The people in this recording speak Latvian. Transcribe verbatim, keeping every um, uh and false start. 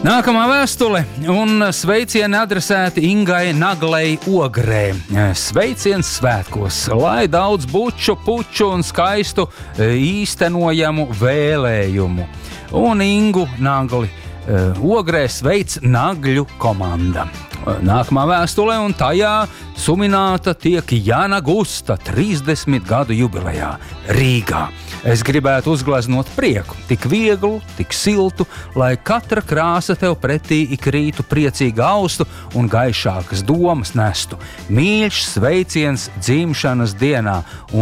Nākamā vēstule un sveicieni adresēti Ingai Naglei Ogrē. Sveiciens svētkos, lai daudz buču, puču un skaistu īstenojamu vēlējumu. Un Ingu Nagli Ogrē sveic Nagļu komanda. Nākamā vēstule un tajā sumināta tiek Jana Gusta trīsdesmit gadu jubilejā Rīgā. Es gribētu uzgleznot prieku, tik vieglu, tik siltu, lai katra krāsa tev pretī ik rītu priecīgu austu un gaišākas domas nestu. Mīļš sveiciens dzimšanas dienā.